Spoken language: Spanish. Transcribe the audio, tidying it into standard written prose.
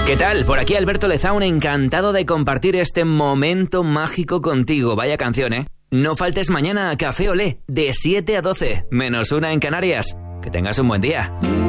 ¿Qué tal? Por aquí Alberto Lezaun, encantado de compartir este momento mágico contigo. Vaya canción, ¿eh? No faltes mañana a Café Olé, de 7 a 12, -1 en Canarias. Que tengas un buen día.